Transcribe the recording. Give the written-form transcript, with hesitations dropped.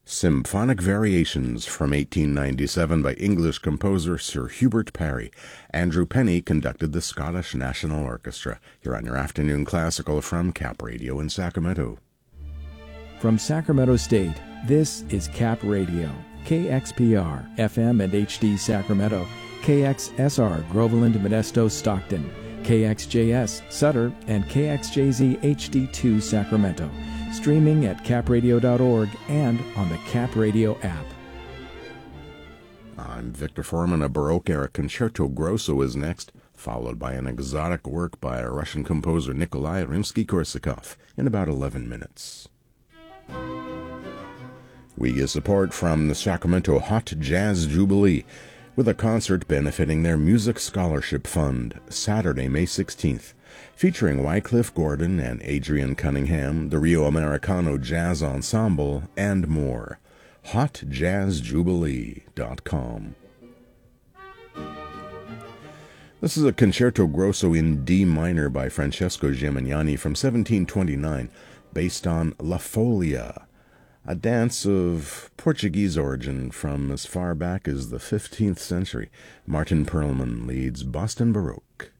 Symphonic Variations from 1897 by English composer Sir Hubert Parry. Andrew Penny conducted the Scottish National Orchestra. You're on your afternoon classical from Cap Radio in Sacramento. From Sacramento State, this is Cap Radio, KXPR, FM and HD Sacramento, KXSR, Groveland, Modesto, Stockton, KXJS, Sutter, and KXJZ HD2 Sacramento. Streaming at capradio.org and on the Cap Radio app. I'm Victor Foreman. A Baroque-era Concerto Grosso is next, followed by an exotic work by Russian composer Nikolai Rimsky-Korsakov in about 11 minutes. We get support from the Sacramento Hot Jazz Jubilee with a concert benefiting their Music Scholarship Fund, Saturday, May 16th. Featuring Wycliffe Gordon and Adrian Cunningham, the Rio Americano Jazz Ensemble, and more. HotJazzJubilee.com. This is a Concerto Grosso in D minor by Francesco Gimignani from 1729, based on La Folia, a dance of Portuguese origin from as far back as the 15th century. Martin Perlman leads Boston Baroque.